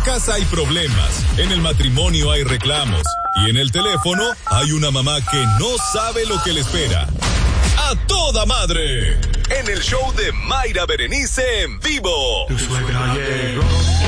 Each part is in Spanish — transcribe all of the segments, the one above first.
casa hay problemas, en el matrimonio hay reclamos y en el teléfono hay una mamá que no sabe lo que le espera. ¡A toda madre! En el show de Mayra Berenice en vivo. Tu suegra llegó.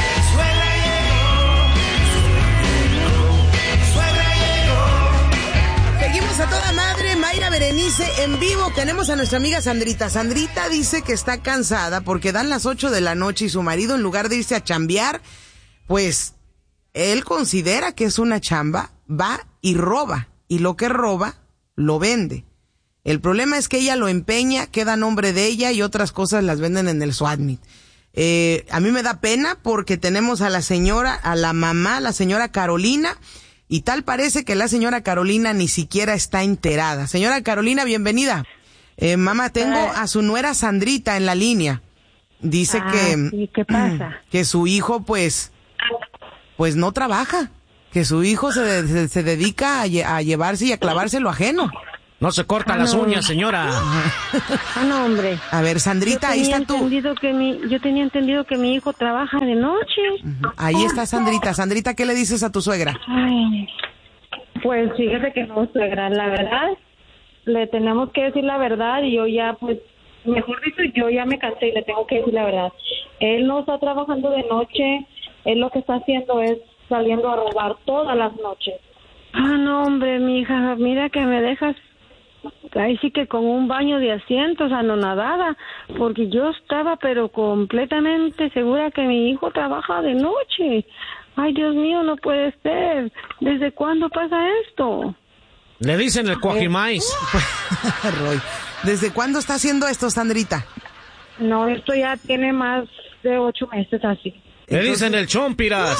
Seguimos a toda madre, Mayra Berenice en vivo. Tenemos a nuestra amiga Sandrita. Sandrita dice que está cansada porque dan las 8 de la noche y su marido, en lugar de irse a chambear, pues él considera que es una chamba, va y roba. Y lo que roba, lo vende. El problema es que ella lo empeña, queda a nombre de ella y otras cosas las venden en el SWAT-Meet. A mí me da pena porque tenemos a la señora, a la mamá, la señora Carolina, y tal parece que la señora Carolina ni siquiera está enterada. Señora Carolina, bienvenida. Mamá, tengo a su nuera Sandrita en la línea. Dice que... ¿Y qué pasa? Que su hijo, pues no trabaja. Que su hijo se dedica a llevarse y a clavarse lo ajeno. No se corta las uñas, señora. No, hombre. A ver, Sandrita, ahí está tú. Yo tenía entendido que mi hijo trabaja de noche. Ahí está Sandrita. Sandrita, ¿qué le dices a tu suegra? Ay, pues fíjese que no, suegra, la verdad, le tenemos que decir la verdad y yo ya, pues, mejor dicho, yo ya me cansé y le tengo que decir la verdad. Él no está trabajando de noche, él lo que está haciendo es saliendo a robar todas las noches. No, hombre, mija, mira que me dejas ahí sí que con un baño de asientos anonadada, porque yo estaba pero completamente segura que mi hijo trabaja de noche. Ay, Dios mío, no puede ser. ¿Desde cuándo pasa esto? Le dicen el cuajimais. Roy, ¿desde cuándo está haciendo esto, Sandrita? No, esto ya tiene más de 8 meses así. Le dicen el chompiras.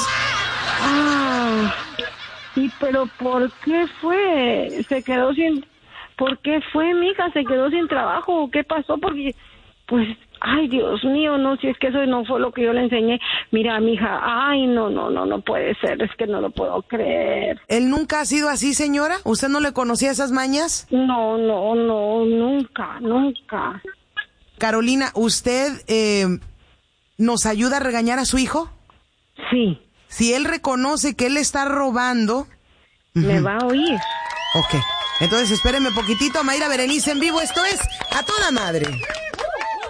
Sí, pero ¿por qué fue? ¿Por qué fue, mija? ¿Se quedó sin trabajo? ¿Qué pasó? Porque, pues, ay, Dios mío, no, si es que eso no fue lo que yo le enseñé. Mira, mija, ay, no puede ser, es que no lo puedo creer. ¿Él nunca ha sido así, señora? ¿Usted no le conocía esas mañas? No, nunca. Carolina, ¿usted nos ayuda a regañar a su hijo? Sí. Si él reconoce que él está robando... Me va a oír. Ok. Entonces, espérenme poquitito, Mayra Berenice en vivo. Esto es A Toda Madre.